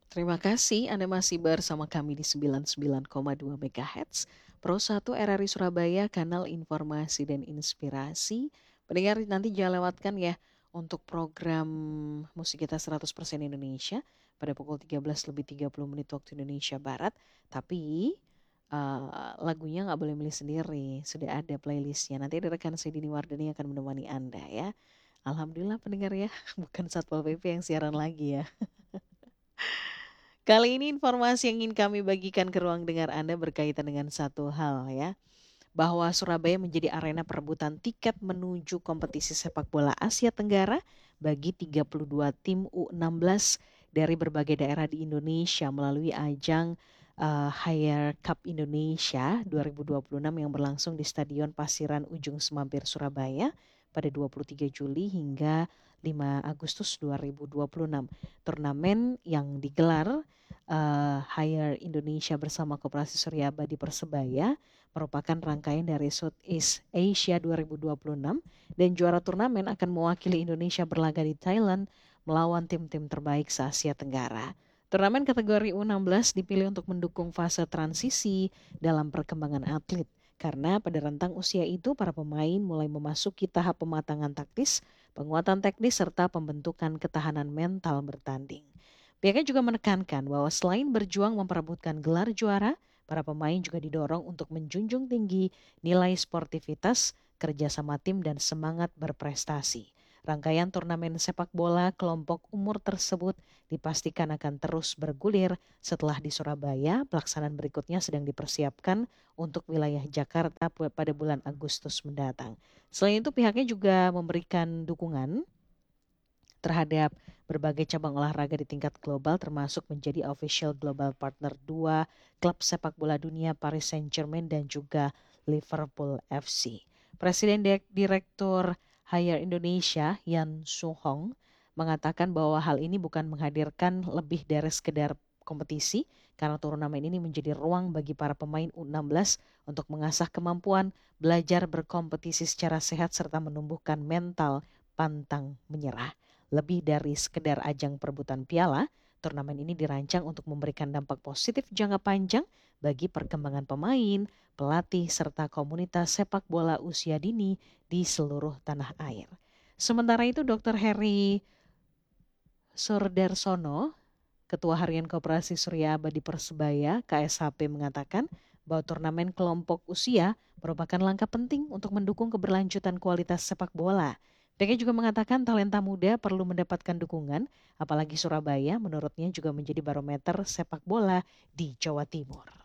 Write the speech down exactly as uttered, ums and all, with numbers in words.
Terima kasih Anda masih bersama kami di sembilan puluh sembilan koma dua MHz, Pro satu R R I Surabaya, kanal informasi dan inspirasi. Pendengar nanti jangan lewatkan ya untuk program musik kita seratus persen Indonesia pada pukul tiga belas lebih tiga puluh menit waktu Indonesia Barat. Tapi eh, lagunya nggak boleh milih sendiri, sudah ada playlistnya. Nanti ada rekan saya Dini Wardani yang akan menemani Anda ya. Alhamdulillah pendengar ya, bukan Satpol P P yang siaran lagi ya. Kali ini informasi yang ingin kami bagikan ke ruang dengar Anda berkaitan dengan satu hal ya, bahwa Surabaya menjadi arena perebutan tiket menuju kompetisi sepak bola Asia Tenggara bagi tiga puluh dua tim U enam belas dari berbagai daerah di Indonesia melalui ajang uh, Haier Cup Indonesia dua ribu dua puluh enam yang berlangsung di Stadion Pasiran Ujung Semampir Surabaya pada dua puluh tiga Juli hingga lima Agustus dua ribu dua puluh enam. Turnamen yang digelar uh, Haier Indonesia bersama Koperasi Suryabadi Persebaya merupakan rangkaian dari Southeast Asia dua ribu dua puluh enam dan juara turnamen akan mewakili Indonesia berlaga di Thailand melawan tim-tim terbaik se-Asia Tenggara. Turnamen kategori U enam belas dipilih untuk mendukung fase transisi dalam perkembangan atlet karena pada rentang usia itu para pemain mulai memasuki tahap pematangan taktis, penguatan teknis serta pembentukan ketahanan mental bertanding. Pihaknya juga menekankan bahwa selain berjuang memperebutkan gelar juara, para pemain juga didorong untuk menjunjung tinggi nilai sportivitas, kerjasama tim, dan semangat berprestasi. Rangkaian turnamen sepak bola kelompok umur tersebut dipastikan akan terus bergulir setelah di Surabaya. Pelaksanaan berikutnya sedang dipersiapkan untuk wilayah Jakarta pada bulan Agustus mendatang. Selain itu pihaknya juga memberikan dukungan terhadap berbagai cabang olahraga di tingkat global termasuk menjadi official global partner dua klub sepak bola dunia Paris Saint-Germain dan juga Liverpool F C. Presiden Direktur Haier Indonesia Yan Su-hong mengatakan bahwa hal ini bukan menghadirkan lebih dari sekedar kompetisi karena turnamen ini menjadi ruang bagi para pemain U enam belas untuk mengasah kemampuan belajar berkompetisi secara sehat serta menumbuhkan mental pantang menyerah. Lebih dari sekedar ajang perebutan piala, turnamen ini dirancang untuk memberikan dampak positif jangka panjang bagi perkembangan pemain, pelatih, serta komunitas sepak bola usia dini di seluruh tanah air. Sementara itu, dokter Heri Sordersono, Ketua Harian Koperasi Surya Abadi Persebaya K S H P mengatakan bahwa turnamen kelompok usia merupakan langkah penting untuk mendukung keberlanjutan kualitas sepak bola. Pihaknya juga mengatakan talenta muda perlu mendapatkan dukungan, apalagi Surabaya menurutnya juga menjadi barometer sepak bola di Jawa Timur.